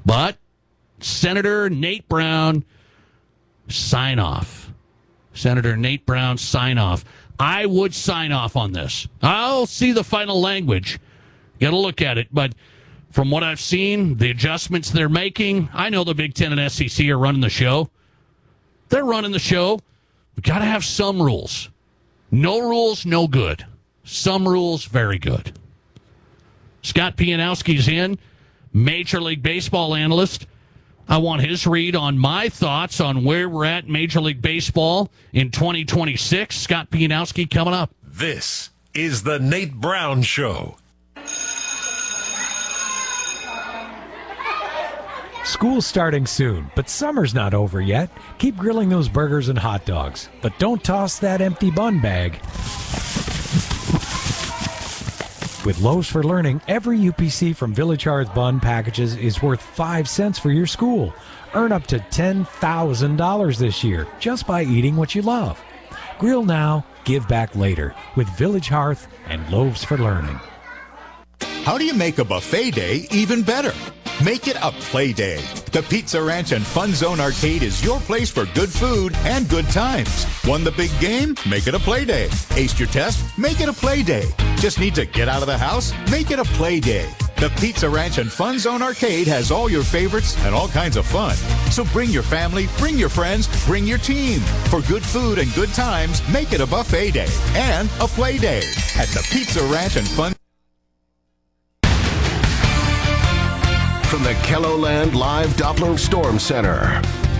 But Senator Nate Brown, sign off. Senator Nate Brown, sign off. I would sign off on this. I'll see the final language. Got to look at it. But from what I've seen, the adjustments they're making, I know the Big Ten and SEC are running the show. They're running the show. We got to have some rules. No rules, no good. Some rules, very good. Scott Pianowski's in, Major League Baseball analyst. I want his read on my thoughts on where we're at in Major League Baseball in 2026. Scott Pianowski coming up. This is the Nate Brown Show. School's starting soon, but summer's not over yet. Keep grilling those burgers and hot dogs, but don't toss that empty bun bag. With Loaves for Learning, every UPC from Village Hearth Bun packages is worth 5 cents for your school. Earn up to $10,000 this year just by eating what you love. Grill now, give back later with Village Hearth and Loaves for Learning. How do you make a buffet day even better? Make it a play day. The Pizza Ranch and Fun Zone Arcade is your place for good food and good times. Won the big game? Make it a play day. Aced your test? Make it a play day. Just need to get out of the house? Make it a play day. The Pizza Ranch and Fun Zone Arcade has all your favorites and all kinds of fun. So bring your family, bring your friends, bring your team. For good food and good times, make it a buffet day and a play day at the Pizza Ranch and Fun. From the KELOLAND Live Doppler Storm Center.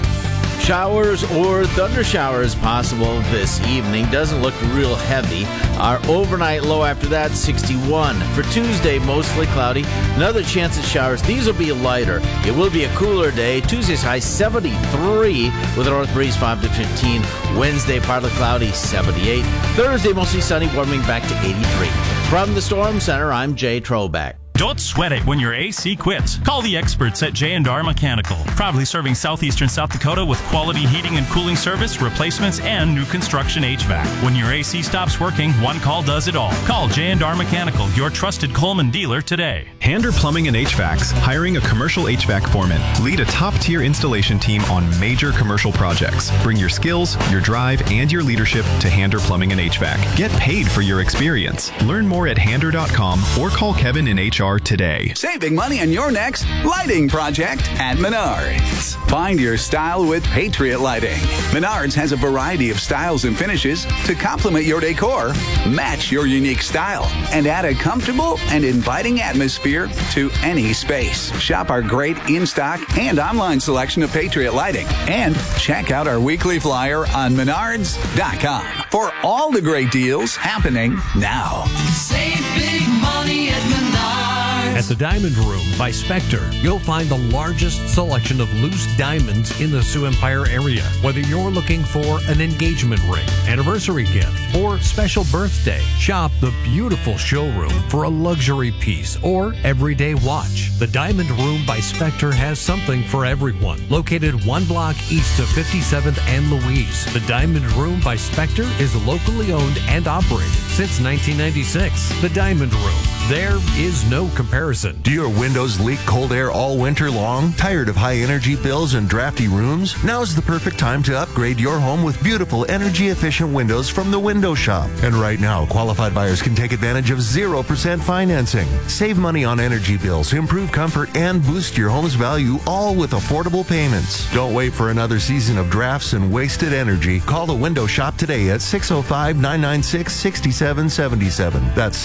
Showers or thunder showers possible this evening. Doesn't look real heavy. Our overnight low after that, 61. For Tuesday, mostly cloudy. Another chance at showers. These will be lighter. It will be a cooler day. Tuesday's high, 73 with a north breeze, 5 to 15. Wednesday, partly cloudy, 78. Thursday, mostly sunny, warming back to 83. From the Storm Center, I'm Jay Troback. Don't sweat it when your AC quits. Call the experts at J&R Mechanical, proudly serving southeastern South Dakota with quality heating and cooling service, replacements, and new construction HVAC. When your AC stops working, one call does it all. Call J&R Mechanical, your trusted Coleman dealer today. Hander Plumbing and HVACs, hiring a commercial HVAC foreman. Lead a top-tier installation team on major commercial projects. Bring your skills, your drive, and your leadership to Hander Plumbing and HVAC. Get paid for your experience. Learn more at hander.com or call Kevin in HR today. Saving money on your next lighting project at Menards. Find your style with Patriot Lighting. Menards has a variety of styles and finishes to complement your decor, match your unique style, and add a comfortable and inviting atmosphere to any space. Shop our great in-stock and online selection of Patriot Lighting and check out our weekly flyer on Menards.com for all the great deals happening now. Save big money at Menards. At the Diamond Room by Spectre, you'll find the largest selection of loose diamonds in the Sioux Empire area. Whether you're looking for an engagement ring, anniversary gift, or special birthday, shop the beautiful showroom for a luxury piece or everyday watch. The Diamond Room by Spectre has something for everyone. Located 1 block east of 57th and Louise, the Diamond Room by Spectre is locally owned and operated since 1996. The Diamond Room. There is no comparison. Do your windows leak cold air all winter long? Tired of high energy bills and drafty rooms? Now's the perfect time to upgrade your home with beautiful energy efficient windows from the Window Shop. And right now, qualified buyers can take advantage of 0% financing. Save money on energy bills, improve comfort, and boost your home's value, all with affordable payments. Don't wait for another season of drafts and wasted energy. Call the Window Shop today at 605-996-6777. That's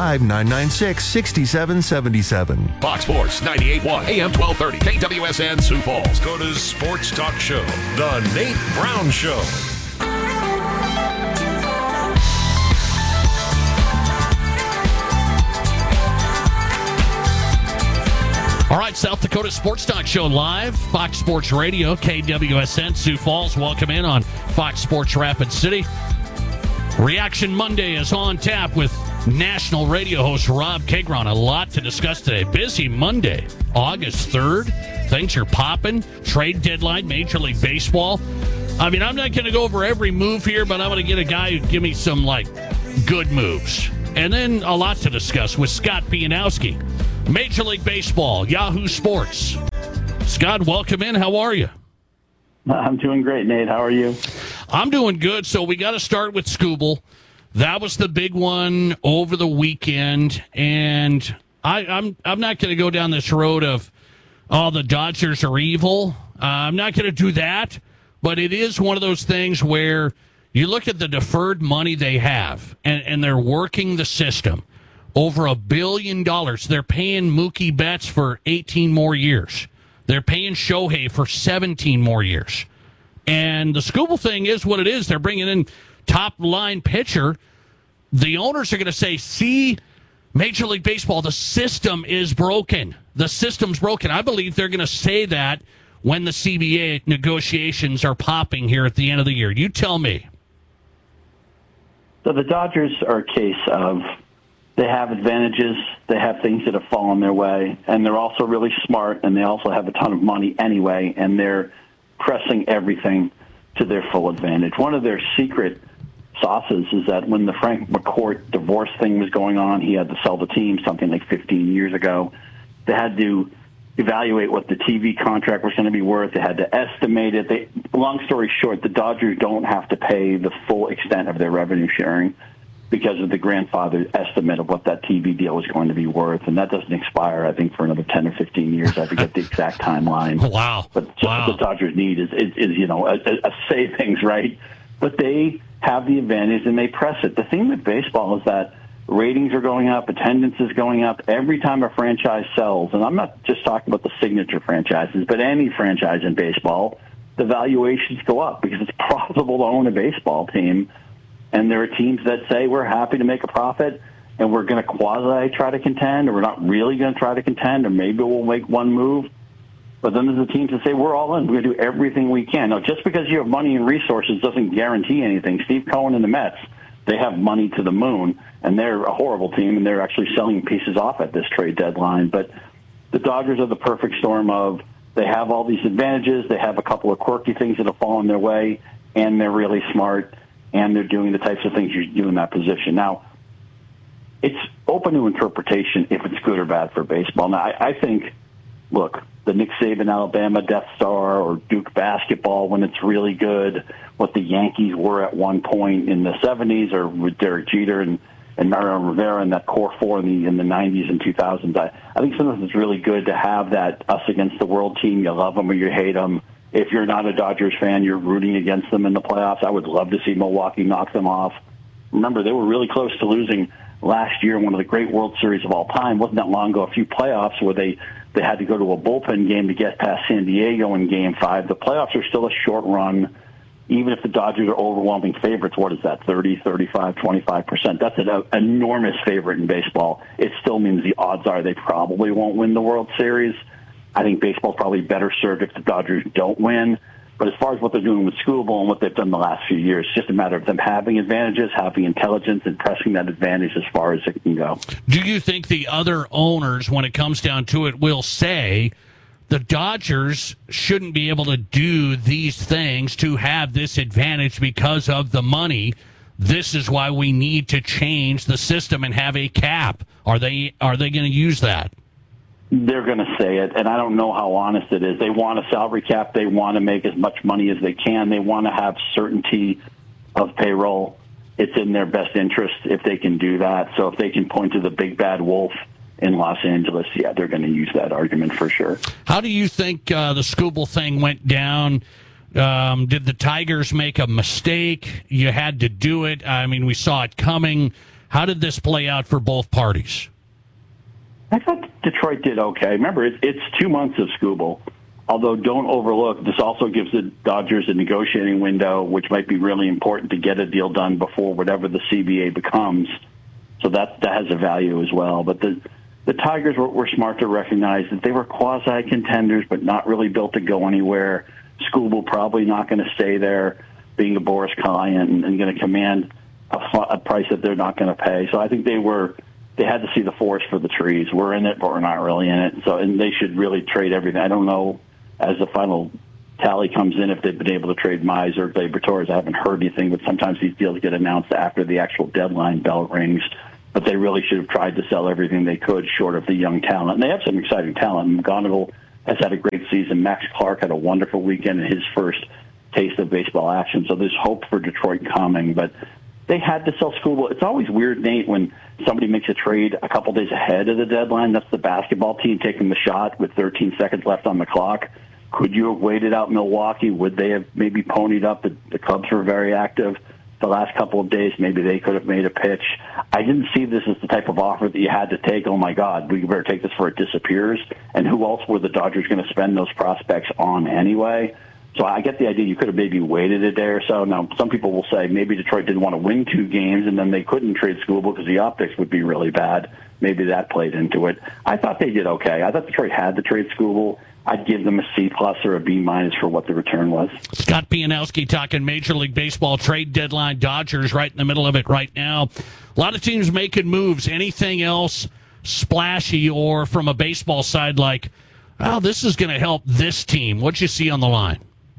605-996-6777. Fox Sports 98.1 AM 1230 KWSN Sioux Falls. Dakota's sports talk show, The Nate Brown Show. All right, South Dakota Sports Talk Show live, Fox Sports Radio, KWSN, Sioux Falls. Welcome in on Fox Sports Rapid City. Reaction Monday is on tap with national radio host Rob Kagron. A lot to discuss today. Busy Monday, August 3rd. Things are popping. Trade deadline, Major League Baseball. I mean, I'm not going to go over every move here, but I'm going to get a guy who give me some, good moves. And then a lot to discuss with Scott Pianowski. Major League Baseball, Yahoo Sports. Scott, welcome in. How are you? I'm doing great, Nate. How are you? I'm doing good. So we got to start with Scooble. That was the big one over the weekend, and I'm not going to go down this road of, the Dodgers are evil. I'm not going to do that, but it is one of those things where you look at the deferred money they have, and they're working the system. Over $1 billion. They're paying Mookie Betts for 18 more years. They're paying Shohei for 17 more years. And the Scooble thing is what it is. They're bringing in top-line pitcher. The owners are going to say, see, Major League Baseball, the system is broken. The system's broken. I believe they're going to say that when the CBA negotiations are popping here at the end of the year. You tell me. So the Dodgers are a case of they have advantages, they have things that have fallen their way, and they're also really smart, and they also have a ton of money anyway, and they're pressing everything to their full advantage. One of their secret sauces is that when the Frank McCourt divorce thing was going on, he had to sell the team something like 15 years ago. They had to evaluate what the TV contract was going to be worth. They had to estimate it. Long story short, the Dodgers don't have to pay the full extent of their revenue sharing because of the grandfather estimate of what that TV deal was going to be worth. And that doesn't expire, I think, for another 10 or 15 years. I forget the exact timeline. Wow. But what the Dodgers need is a savings, right? But they have the advantage and they press it. The thing with baseball is that ratings are going up, attendance is going up. Every time a franchise sells, and I'm not just talking about the signature franchises, but any franchise in baseball, the valuations go up because it's profitable to own a baseball team. And there are teams that say we're happy to make a profit and we're going to quasi try to contend, or we're not really going to try to contend, or maybe we'll make one move. But then there's the teams that say we're all in. We're going to do everything we can. Now, just because you have money and resources doesn't guarantee anything. Steve Cohen and the Mets, they have money to the moon, and they're a horrible team, and they're actually selling pieces off at this trade deadline. But the Dodgers are the perfect storm of they have all these advantages, they have a couple of quirky things that have fallen their way, and they're really smart, and they're doing the types of things you do in that position. Now, it's open to interpretation if it's good or bad for baseball. Now, I think, look, the Nick Saban Alabama Death Star or Duke basketball when it's really good, what the Yankees were at one point in the 70s, or with Derek Jeter and Mariano Rivera and that core four in the 90s and 2000s. I think sometimes it's really good to have that us against the world team. You love them or you hate them. If you're not a Dodgers fan, you're rooting against them in the playoffs. I would love to see Milwaukee knock them off. Remember, they were really close to losing last year in one of the great World Series of all time. Wasn't that long ago, a few playoffs where they had to go to a bullpen game to get past San Diego in Game 5. The playoffs are still a short run. Even if the Dodgers are overwhelming favorites, what is that, 30, 35, 25%? That's an enormous favorite in baseball. It still means the odds are they probably won't win the World Series. I think baseball's probably better served if the Dodgers don't win. But as far as what they're doing with Scooble and what they've done the last few years, it's just a matter of them having advantages, having intelligence, and pressing that advantage as far as it can go. Do you think the other owners, when it comes down to it, will say the Dodgers shouldn't be able to do these things to have this advantage because of the money? This is why we need to change the system and have a cap. Are they going to use that? They're going to say it, and I don't know how honest it is. They want a salary cap. They want to make as much money as they can. They want to have certainty of payroll. It's in their best interest if they can do that. So if they can point to the big bad wolf in Los Angeles, yeah, they're going to use that argument for sure. How do you think the Scooble thing went down? Did the Tigers make a mistake? You had to do it. I mean, we saw it coming. How did this play out for both parties? I thought Detroit did okay. Remember, it's 2 months of Scooble. Although don't overlook, this also gives the Dodgers a negotiating window, which might be really important to get a deal done before whatever the CBA becomes. So that has a value as well. But the Tigers were smart to recognize that they were quasi-contenders, but not really built to go anywhere. Scooble probably not going to stay there, being a Boris client and going to command a price that they're not going to pay. So I think they had to see the forest for the trees. We're in it, but we're not really in it. So, and they should really trade everything. I don't know, as the final tally comes in, if they've been able to trade Mize or Gleyber Torres. I haven't heard anything, but sometimes these deals get announced after the actual deadline bell rings. But they really should have tried to sell everything they could short of the young talent. And they have some exciting talent. McGonigal has had a great season. Max Clark had a wonderful weekend in his first taste of baseball action. So there's hope for Detroit coming, but they had to sell Skubal. It's always weird, Nate, when somebody makes a trade a couple days ahead of the deadline. That's the basketball team taking the shot with 13 seconds left on the clock. Could you have waited out Milwaukee? Would they have maybe ponied up? The Cubs were very active the last couple of days. Maybe they could have made a pitch. I didn't see this as the type of offer that you had to take. Oh, my God, we better take this before it disappears. And who else were the Dodgers going to spend those prospects on anyway? So I get the idea you could have maybe waited a day or so. Now, some people will say maybe Detroit didn't want to win 2 games, and then they couldn't trade Skubal because the optics would be really bad. Maybe that played into it. I thought they did okay. I thought Detroit had to trade Skubal. I'd give them a C+ or a B- for what the return was. Scott Pianowski talking Major League Baseball trade deadline. Dodgers right in the middle of it right now. A lot of teams making moves. Anything else splashy or from a baseball side like, oh, this is going to help this team? What'd you see on the line?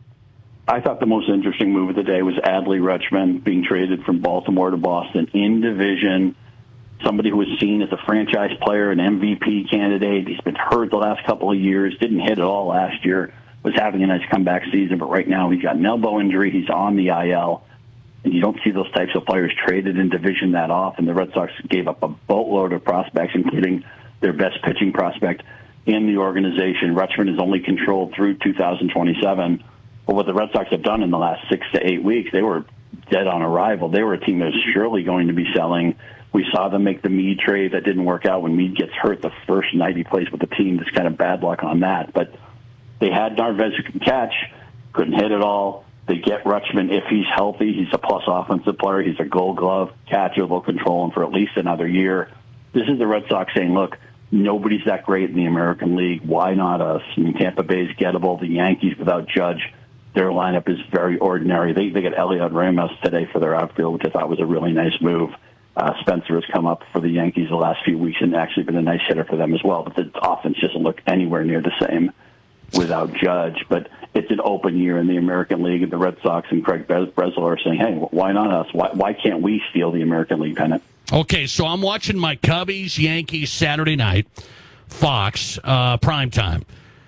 I thought the most interesting move of the day was Adley Rutschman being traded from Baltimore to Boston in division. Somebody who was seen as a franchise player, an MVP candidate. He's been hurt the last couple of years, didn't hit at all last year, was having a nice comeback season, but right now he's got an elbow injury. He's on the IL, and you don't see those types of players traded in division that often. The Red Sox gave up a boatload of prospects, including their best pitching prospect in the organization. Rutschman is only controlled through 2027. But what the Red Sox have done in the last 6 to 8 weeks, they were dead on arrival. They were a team that was surely going to be selling. We saw them make the Meade trade. That didn't work out when Meade gets hurt the first night he plays with the team. There's kind of bad luck on that. But they had Narvaez who can catch, couldn't hit at all. They get Rutschman if he's healthy. He's a plus offensive player. He's a Gold Glove catcher. They'll control him for at least another year. This is the Red Sox saying, look, nobody's that great in the American League. Why not us? I mean, Tampa Bay's gettable. The Yankees without Judge, their lineup is very ordinary. They got Elliot Ramos today for their outfield, which I thought was a really nice move. Spencer has come up for the Yankees the last few weeks and actually been a nice hitter for them as well. But the offense doesn't look anywhere near the same without Judge. But it's an open year in the American League, and the Red Sox and Craig Breslow are saying, hey, why not us? Why can't we steal the American League pennant? Okay, so I'm watching my Cubbies, Yankees Saturday night, Fox, primetime.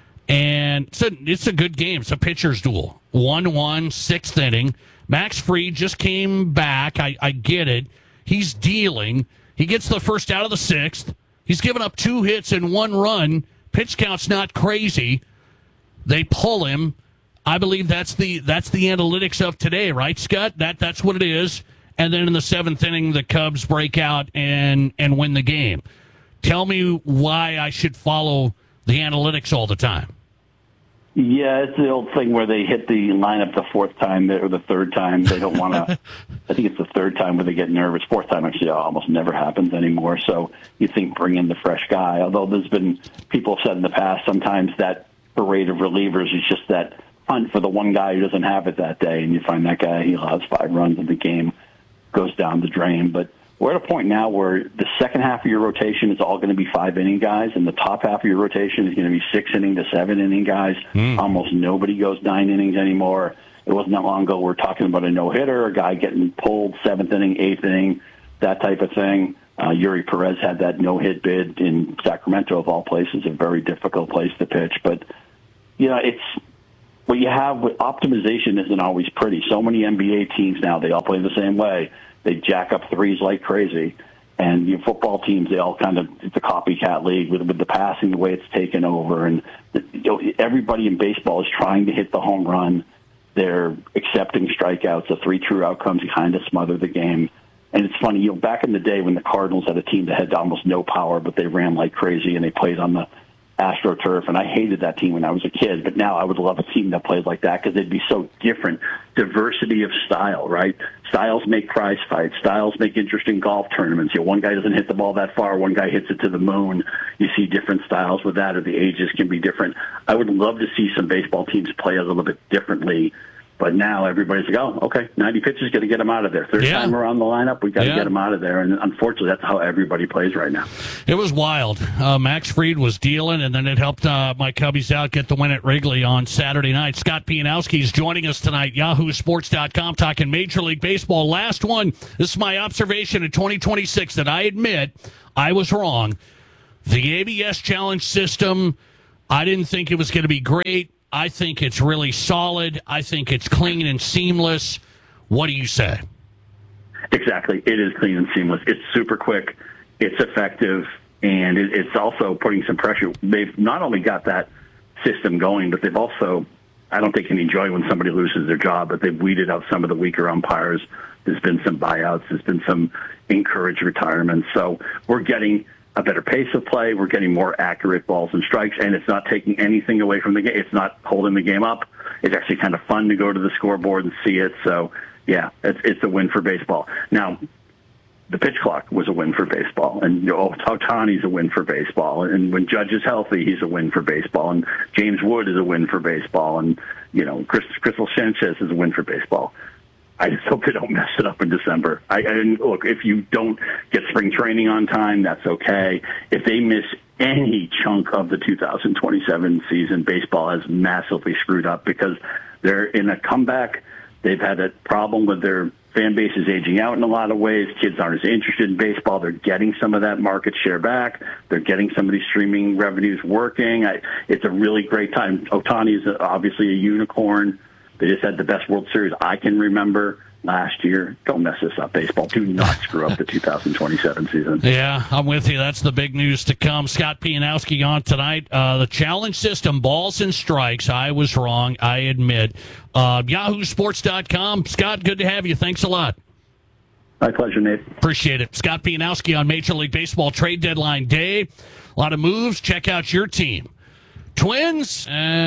And it's a good game. It's a pitcher's duel. 1-1, 6th inning. Max Fried just came back. I get it. He's dealing. He gets the first out of the 6th. He's given up 2 hits and 1 run. Pitch count's not crazy. They pull him. I believe that's the analytics of today, right, Scott? That's what it is. And then in the 7th inning, the Cubs break out and win the game. Tell me why I should follow the analytics all the time. Yeah, it's the old thing where they hit the lineup the 4th time or the 3rd time. They don't want to. I think it's the 3rd time where they get nervous. 4th time actually almost never happens anymore. So you think bring in the fresh guy. Although there's been people said in the past sometimes that parade of relievers is just that hunt for the one guy who doesn't have it that day, and you find that guy, he allows 5 runs and the game goes down the drain. But we're at a point now where the second half of your rotation is all going to be 5-inning guys, and the top half of your rotation is going to be 6-inning to 7-inning guys. Almost nobody goes 9 innings anymore. It wasn't that long ago we were talking about a no-hitter, a guy getting pulled 7th inning, 8th inning, that type of thing. Yuri Perez had that no-hit bid in Sacramento, of all places, a very difficult place to pitch. But, you know, it's what you have with optimization isn't always pretty. So many NBA teams now, they all play the same way. They jack up threes like crazy. And your football teams, they all kind of, it's a copycat league with the passing, the way it's taken over. And everybody in baseball is trying to hit the home run. They're accepting strikeouts. The 3 true outcomes kind of smother the game. And it's funny, back in the day when the Cardinals had a team that had almost no power, but they ran like crazy and they played on the AstroTurf, and I hated that team when I was a kid, but now I would love a team that played like that because they'd be so different. Diversity of style, right? Styles make prize fights. Styles make interesting golf tournaments. One guy doesn't hit the ball that far. One guy hits it to the moon. You see different styles with that, or the ages can be different. I would love to see some baseball teams play a little bit differently. But now everybody's like, oh, okay, 90 pitches, got to get them out of there. Third time around the lineup, we got to get them out of there. And unfortunately, that's how everybody plays right now. It was wild. Max Fried was dealing, and then it helped my Cubbies out get the win at Wrigley on Saturday night. Scott Pianowski is joining us tonight, YahooSports.com, talking Major League Baseball. Last one, this is my observation in 2026 that I admit I was wrong. The ABS Challenge system, I didn't think it was going to be great. I think it's really solid. I think it's clean and seamless. What do you say? Exactly. It is clean and seamless. It's super quick. It's effective. And it's also putting some pressure. They've not only got that system going, but they've also, I don't think, can enjoy when somebody loses their job, but they've weeded out some of the weaker umpires. There's been some buyouts. There's been some encouraged retirements. So we're getting a better pace of play. We're getting more accurate balls and strikes, and it's not taking anything away from the game. It's not holding the game up. It's actually kind of fun to go to the scoreboard and see it. So, yeah, it's a win for baseball. Now, the pitch clock was a win for baseball, and Ohtani's a win for baseball, and when Judge is healthy, he's a win for baseball, and James Wood is a win for baseball, and Crystal Sanchez is a win for baseball. I just hope they don't mess it up in December. And look, if you don't get spring training on time, that's okay. If they miss any chunk of the 2027 season, baseball has massively screwed up because they're in a comeback. They've had a problem with their fan base is aging out in a lot of ways. Kids aren't as interested in baseball. They're getting some of that market share back. They're getting some of these streaming revenues working. It's a really great time. Ohtani is obviously a unicorn. They just had the best World Series I can remember last year. Don't mess this up, baseball. Do not screw up the 2027 season. Yeah, I'm with you. That's the big news to come. Scott Pianowski on tonight. The challenge system, balls and strikes. I was wrong, I admit. YahooSports.com. Scott, good to have you. Thanks a lot. My pleasure, Nate. Appreciate it. Scott Pianowski on Major League Baseball trade deadline day. A lot of moves. Check out your team. Twins,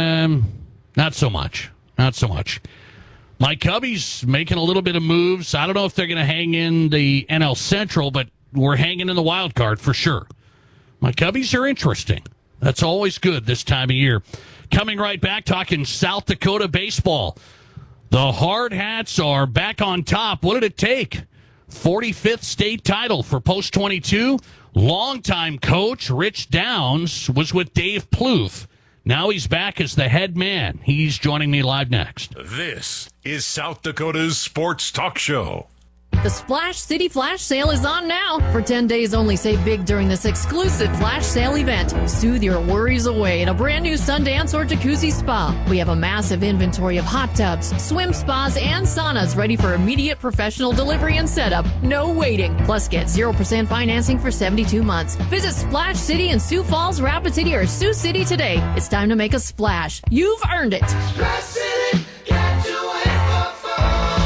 not so much. Not so much. My Cubbies making a little bit of moves. I don't know if they're going to hang in the NL Central, but we're hanging in the wild card for sure. My Cubbies are interesting. That's always good this time of year. Coming right back, talking South Dakota baseball. The Hard Hats are back on top. What did it take? 45th state title for Post 22. Longtime coach Rich Downs was with Dave Plouffe. Now he's back as the head man. He's joining me live next. This is South Dakota's Sports Talk Show. The Splash City Flash Sale is on now. For 10 days only, save big during this exclusive Flash Sale event. Soothe your worries away in a brand new Sundance or Jacuzzi Spa. We have a massive inventory of hot tubs, swim spas, and saunas ready for immediate professional delivery and setup. No waiting. Plus, get 0% financing for 72 months. Visit Splash City in Sioux Falls, Rapid City, or Sioux City today. It's time to make a splash. You've earned it. Splash City, can't you wait for fun?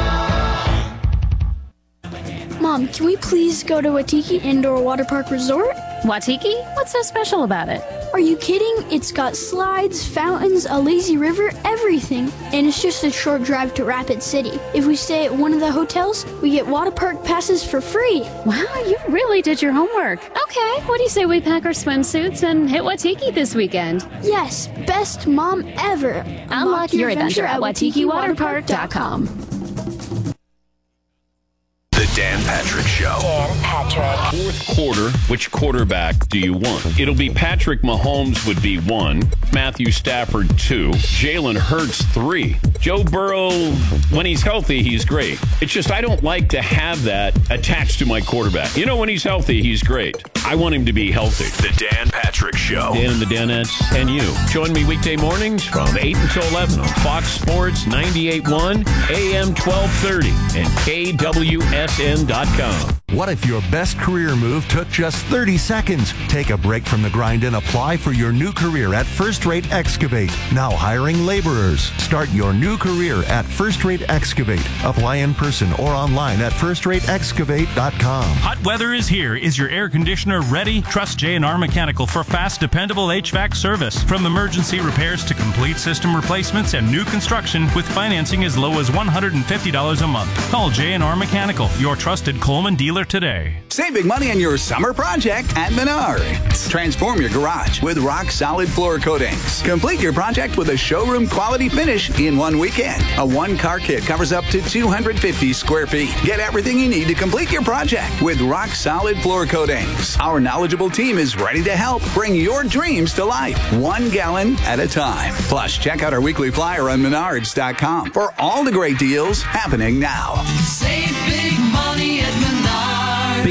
Mom, can we please go to Watiki Indoor Water Park Resort? Watiki? What's so special about it? Are you kidding? It's got slides, fountains, a lazy river, everything. And it's just a short drive to Rapid City. If we stay at one of the hotels, we get water park passes for free. Wow, you really did your homework. Okay, what do you say we pack our swimsuits and hit Watiki this weekend? Yes, best mom ever. Unlock your adventure at WatikiWaterPark.com. The Dan Patrick Show. Dan Patrick. Fourth quarter, which quarterback do you want? It'll be Patrick Mahomes would be 1, Matthew Stafford 2, Jalen Hurts 3. Joe Burrow, when he's healthy, he's great. It's just I don't like to have that attached to my quarterback. You know, when he's healthy, he's great. I want him to be healthy. The Dan Patrick Show. Dan and the Danettes and you. Join me weekday mornings from 8 until 11 on Fox Sports 98.1, AM 1230, and KWSN.com. What if your best career move took just 30 seconds? Take a break from the grind and apply for your new career at First Rate Excavate. Now hiring laborers. Start your new career at First Rate Excavate. Apply in person or online at FirstRateExcavate.com. Hot weather is here. Is your air conditioner ready? Trust J&R Mechanical for fast, dependable HVAC service. From emergency repairs to complete system replacements and new construction with financing as low as $150 a month. Call J&R Mechanical, your trusted Coleman dealer today. Save big money on your summer project at Menards. Transform your garage with rock-solid floor coatings. Complete your project with a showroom quality finish in one weekend. A one-car kit covers up to 250 square feet. Get everything you need to complete your project with rock-solid floor coatings. Our knowledgeable team is ready to help bring your dreams to life, 1 gallon at a time. Plus, check out our weekly flyer on Menards.com for all the great deals happening now. Save big money at Menards.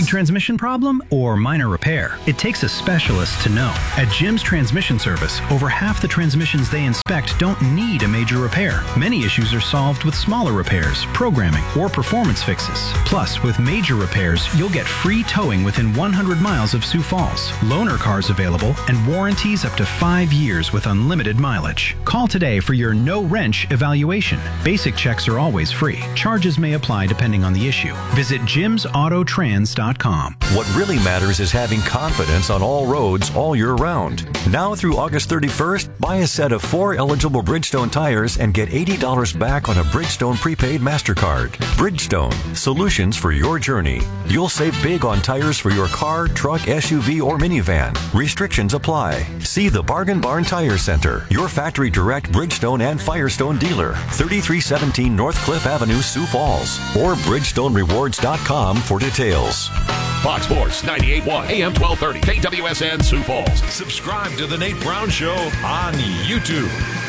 Big transmission problem or minor repair? It takes a specialist to know. At Jim's Transmission Service, over half the transmissions they inspect don't need a major repair. Many issues are solved with smaller repairs, programming, or performance fixes. Plus, with major repairs, you'll get free towing within 100 miles of Sioux Falls, loaner cars available, and warranties up to 5 years with unlimited mileage. Call today for your no-wrench evaluation. Basic checks are always free. Charges may apply depending on the issue. Visit jimsautotrans.com. What really matters is having confidence on all roads all year round. Now through August 31st, buy a set of 4 eligible Bridgestone tires and get $80 back on a Bridgestone prepaid MasterCard. Bridgestone, solutions for your journey. You'll save big on tires for your car, truck, SUV, or minivan. Restrictions apply. See the Bargain Barn Tire Center, your factory direct Bridgestone and Firestone dealer, 3317 North Cliff Avenue, Sioux Falls, or BridgestoneRewards.com for details. Fox Sports 98.1 AM 1230 KWSN Sioux Falls. Subscribe to The Nate Brown Show on YouTube.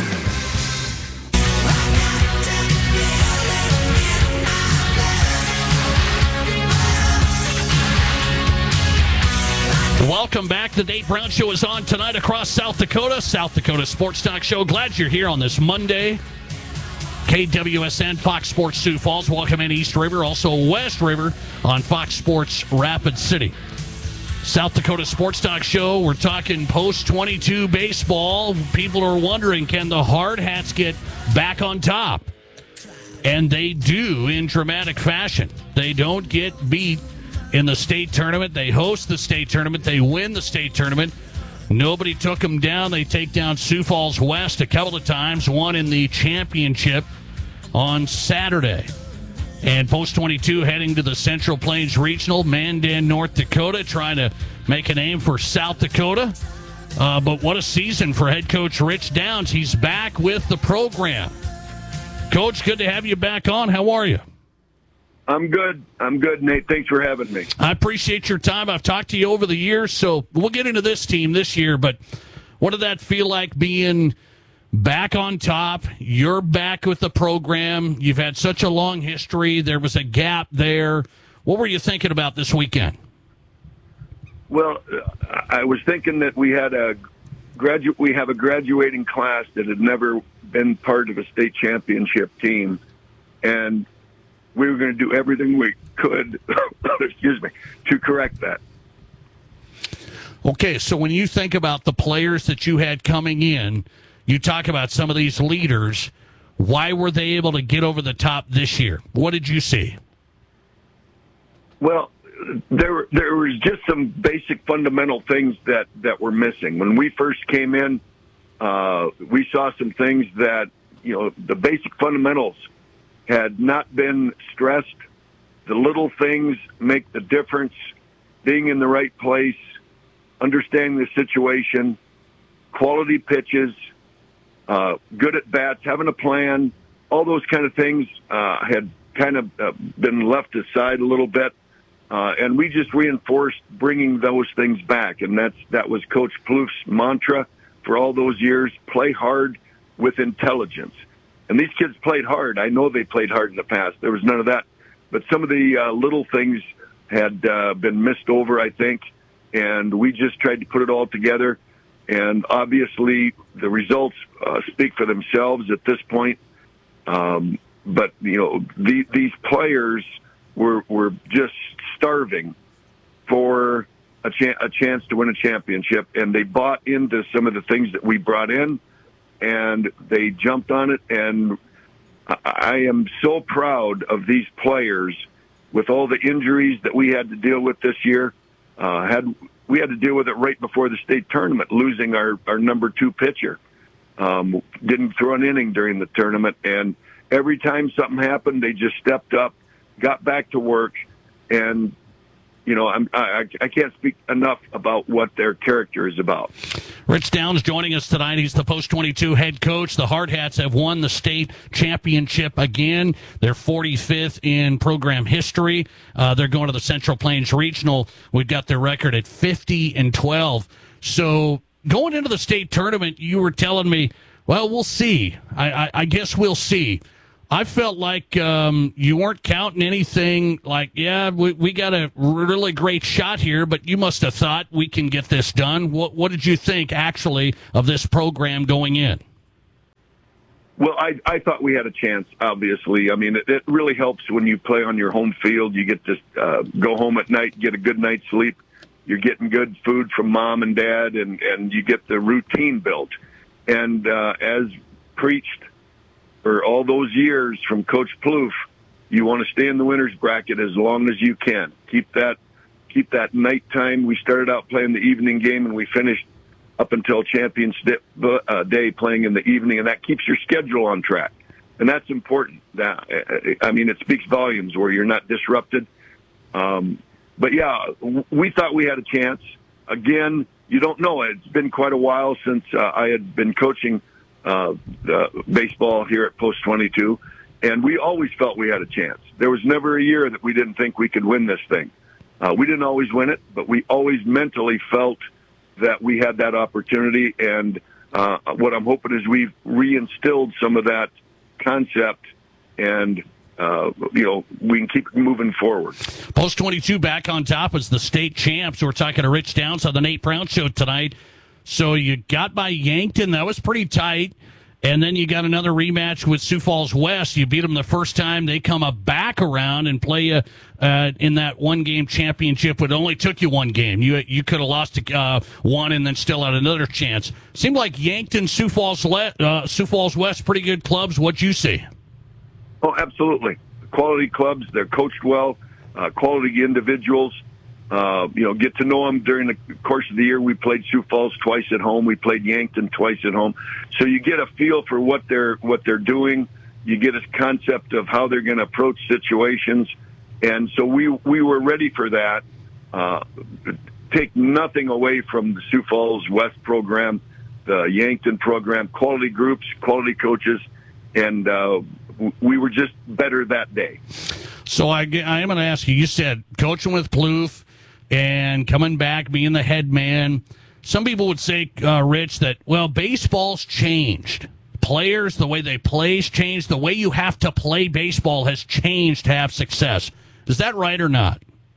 Welcome back. The Nate Brown Show is on tonight across South Dakota. South Dakota Sports Talk Show. Glad you're here on this Monday. KWSN, Fox Sports Sioux Falls. Welcome in East River, also West River on Fox Sports Rapid City. South Dakota Sports Talk Show. We're talking post-22 baseball. People are wondering, can the Hard Hats get back on top? And they do in dramatic fashion. They don't get beat in the state tournament. They host the state tournament. They win the state tournament. Nobody took them down. They take down Sioux Falls West a couple of times, one in the championship on Saturday. And post-22 heading to the Central Plains Regional, Mandan, North Dakota, trying to make a name for South Dakota. But what a season for head coach Rich Downs. He's back with the program. Coach, good to have you back on. How are you? I'm good, Nate. Thanks for having me. I appreciate your time. I've talked to you over the years, so we'll get into this team this year. But what did that feel like being back on top? You're back with the program. You've had such a long history. There was a gap there. What were you thinking about this weekend? Well, I was thinking that we have a graduating class that had never been part of a state championship team, and we were going to do everything we could, to correct that. Okay, so when you think about the players that you had coming in, you talk about some of these leaders. Why were they able to get over the top this year? What did you see? Well, there was just some basic fundamental things that were missing. When we first came in, we saw some things that, the basic fundamentals had not been stressed. The little things make the difference. Being in the right place, understanding the situation, quality pitches, good at bats, having a plan, all those kind of things had kind of been left aside a little bit. And we just reinforced bringing those things back. And that was Coach Plouffe's mantra for all those years: play hard with intelligence. And these kids played hard. I know they played hard in the past. There was none of that. But some of the little things had been missed over, I think, and we just tried to put it all together. And obviously the results speak for themselves at this point. But, these players were just starving for a chance to win a championship, and they bought into some of the things that we brought in, and they jumped on it. And I am so proud of these players with all the injuries that we had to deal with this year. We had to deal with it right before the state tournament, losing our number 2 pitcher. Didn't throw an inning during the tournament. And every time something happened, they just stepped up, got back to work. And, I can't speak enough about what their character is about. Rich Downs joining us tonight. He's the post-22 head coach. The Hard Hats have won the state championship again. They're 45th in program history. They're going to the Central Plains Regional. We've got their record at 50-12. So going into the state tournament, you were telling me, well, we'll see. I guess we'll see. I felt like you weren't counting anything like, yeah, we got a really great shot here, but you must have thought we can get this done. What did you think, actually, of this program going in? Well, I thought we had a chance, obviously. I mean, it really helps when you play on your home field. You get to go home at night, get a good night's sleep. You're getting good food from mom and dad, and you get the routine built. And as preached for all those years from Coach Plouffe, you want to stay in the winner's bracket as long as you can. Keep that nighttime. We started out playing the evening game, and we finished up until Championship Day playing in the evening, and that keeps your schedule on track. And that's important. I mean, it speaks volumes where you're not disrupted. But, yeah, we thought we had a chance. Again, you don't know. It's been quite a while since I had been coaching baseball here at Post 22, and we always felt we had a chance. There was never a year that we didn't think we could win this thing. We didn't always win it, but we always mentally felt that we had that opportunity, and what I'm hoping is we've reinstilled some of that concept, and we can keep moving forward. Post 22 back on top as the state champs. We're talking to Rich Downs on the Nate Brown Show tonight. So you got by Yankton. That was pretty tight. And then you got another rematch with Sioux Falls West. You beat them the first time. They come back around and play you in that one-game championship. It only took you one game. You could have lost one and then still had another chance. Seemed like Yankton, Sioux Falls West, pretty good clubs. What'd you see? Oh, absolutely. Quality clubs. They're coached well. Quality individuals. Get to know them during the course of the year. We played Sioux Falls twice at home. We played Yankton twice at home. So you get a feel for what they're doing. You get a concept of how they're going to approach situations. And so we were ready for that. Take nothing away from the Sioux Falls West program, the Yankton program, quality groups, quality coaches, and we were just better that day. So I am going to ask you, you said coaching with Plouffe and coming back, being the head man. Some people would say, Rich, that, well, baseball's changed. Players, the way they play has changed. The way you have to play baseball has changed to have success. Is that right or not?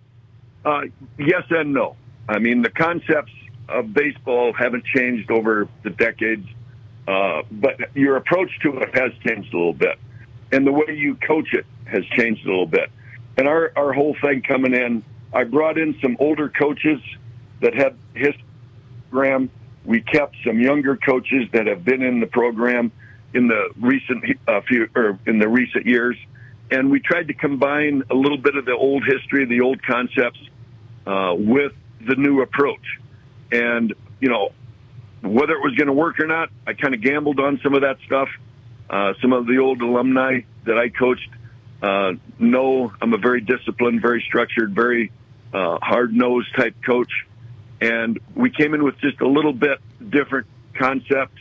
Yes and no. I mean, the concepts of baseball haven't changed over the decades, but your approach to it has changed a little bit. And the way you coach it has changed a little bit. And our whole thing coming in, I brought in some older coaches that had history in the program. We kept some younger coaches that have been in the program in the recent years, and we tried to combine a little bit of the old history, the old concepts, with the new approach. And whether it was going to work or not, I kind of gambled on some of that stuff. Some of the old alumni that I coached know I'm a very disciplined, very structured, very hard-nosed type coach. And we came in with just a little bit different concept.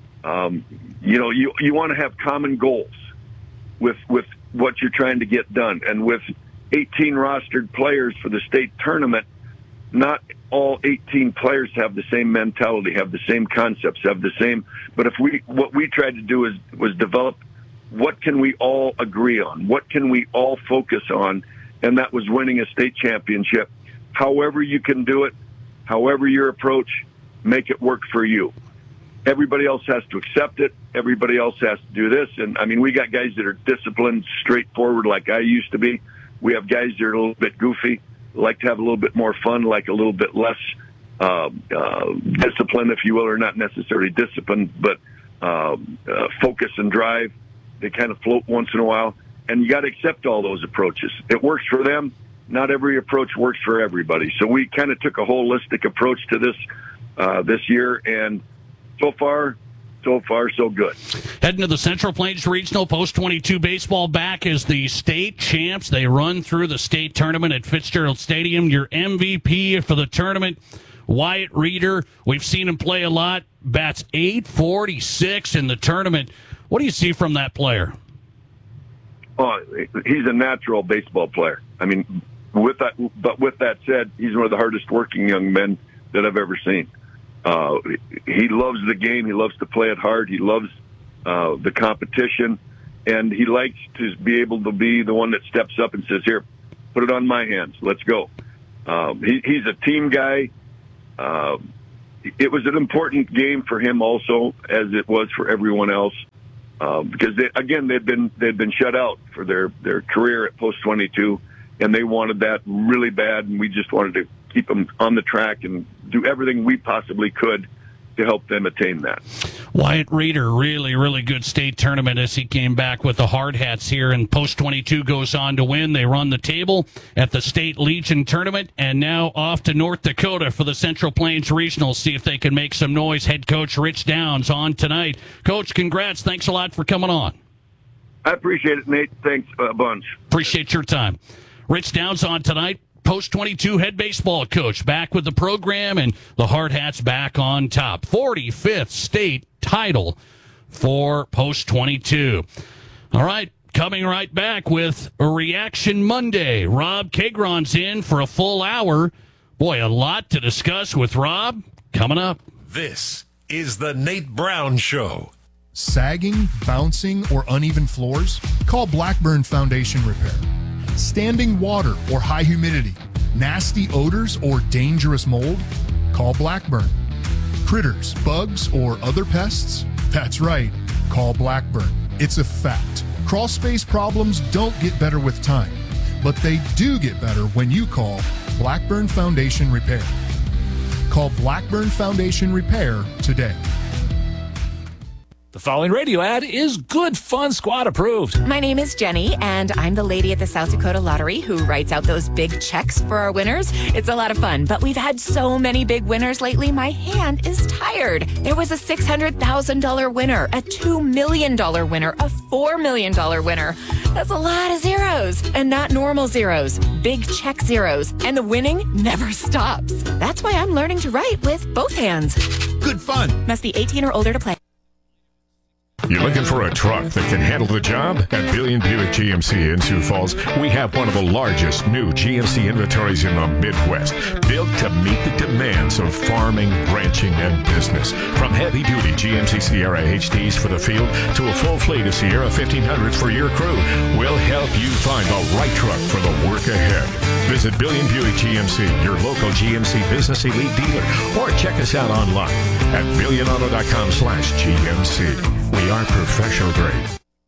You want to have common goals with what you're trying to get done. And with 18 rostered players for the state tournament, not all 18 players have the same mentality, have the same concepts, have the same. But what we tried to do was develop what can we all agree on, what can we all focus on, and that was winning a state championship. However you can do it, however your approach, make it work for you. Everybody else has to accept it. Everybody else has to do this. And, I mean, we got guys that are disciplined, straightforward like I used to be. We have guys that are a little bit goofy, like to have a little bit more fun, like a little bit less discipline, if you will, or not necessarily discipline, but focus and drive. They kind of float once in a while. And you got to accept all those approaches. It works for them. Not every approach works for everybody. So we kind of took a holistic approach to this this year, and so far, so good. Heading to the Central Plains Regional Post 22 baseball back as the state champs. They run through the state tournament at Fitzgerald Stadium. Your MVP for the tournament, Wyatt Reeder. We've seen him play a lot. Bats .846 in the tournament. What do you see from that player? Oh, he's a natural baseball player. I mean, with that said, he's one of the hardest working young men that I've ever seen. He loves the game. He loves to play it hard. He loves the competition. and he likes to be able to be the one that steps up and says, "Here, put it on my hands. Let's go." He's a team guy. It was an important game for him also, as it was for everyone else, because they'd been shut out for their career at Post 22, and they wanted that really bad, and we just wanted to keep them on the track and do everything we possibly could to help them attain that. Wyatt Reeder, really, really good state tournament as he came back with the hard hats here, and Post 22 goes on to win. They run the table at the State Legion tournament, and now off to North Dakota for the Central Plains Regional. See if they can make some noise. Head coach Rich Downs on tonight. Coach, congrats. Thanks a lot for coming on. I appreciate it, Nate. Thanks a bunch. Appreciate your time. Rich Downs on tonight. Post 22 head baseball coach back with the program, and the Hard Hats back on top. 45th state title for Post 22. All right, coming right back with a Reaction Monday. Rob Kagron's in for a full hour. Boy, a lot to discuss with Rob coming up. This is the Nate Brown Show. Sagging, bouncing, or uneven floors? Call Blackburn Foundation Repair. Standing water or high humidity, nasty odors or dangerous mold? Call Blackburn. Critters, bugs, or other pests? That's right, call Blackburn. It's a fact. Crawl space problems don't get better with time, but they do get better when you call Blackburn Foundation Repair. Call Blackburn Foundation Repair today. The following radio ad is Good Fun Squad approved. My name is Jenny, and I'm the lady at the South Dakota Lottery who writes out those big checks for our winners. It's a lot of fun, but we've had so many big winners lately, my hand is tired. There was a $600,000 winner, a $2 million winner, a $4 million winner. That's a lot of zeros, and not normal zeros, big check zeros, and the winning never stops. That's why I'm learning to write with both hands. Good fun. Must be 18 or older to play. You're looking for a truck that can handle the job? At Billion Buick GMC in Sioux Falls, we have one of the largest new GMC inventories in the Midwest, built to meet the demands of farming, ranching, and business. From heavy-duty GMC Sierra HDs for the field to a full fleet of Sierra 1500s for your crew, we'll help you find the right truck for the work ahead. Visit Billion Buick GMC, your local GMC Business Elite dealer, or check us out online at billionauto.com/GMC. We are professional grade.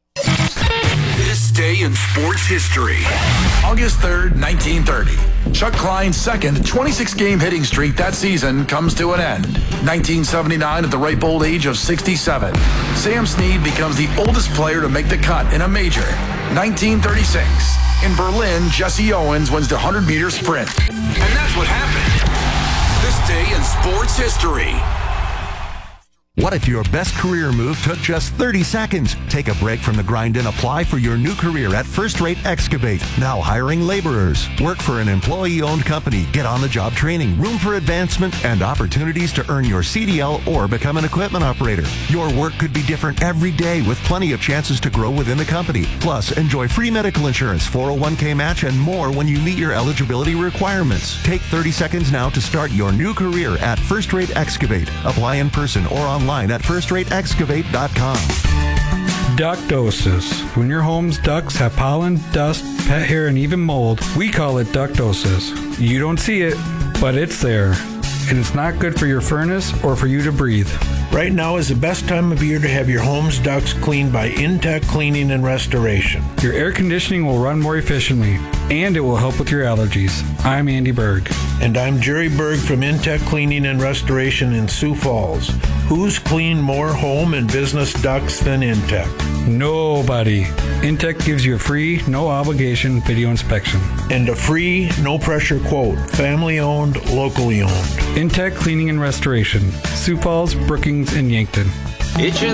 This day in sports history. August 3rd, 1930. Chuck Klein's second 26-game hitting streak that season comes to an end. 1979, at the ripe old age of 67, Sam Snead becomes the oldest player to make the cut in a major. 1936, in Berlin, Jesse Owens wins the 100-meter sprint. And that's what happened. This day in sports history. What if your best career move took just 30 seconds? Take a break from the grind and apply for your new career at First Rate Excavate. Now hiring laborers. Work for an employee-owned company. Get on-the-job training, room for advancement, and opportunities to earn your CDL or become an equipment operator. Your work could be different every day with plenty of chances to grow within the company. Plus, enjoy free medical insurance, 401k match, and more when you meet your eligibility requirements. Take 30 seconds now to start your new career at First Rate Excavate. Apply in person or online at firstrateexcavate.com. Ductosis. When your home's ducts have pollen, dust, pet hair, and even mold, we call it ductosis. You don't see it, but it's there. And it's not good for your furnace or for you to breathe. Right now is the best time of year to have your home's ducts cleaned by Intech Cleaning and Restoration. Your air conditioning will run more efficiently, and it will help with your allergies. I'm Andy Berg. And I'm Jerry Berg from Intech Cleaning and Restoration in Sioux Falls. Who's cleaned more home and business ducts than Intech? Nobody. Intech gives you a free, no-obligation video inspection. And a free, no-pressure quote. Family-owned, locally owned. Intech Cleaning and Restoration. Sioux Falls, Brookings, and Yankton.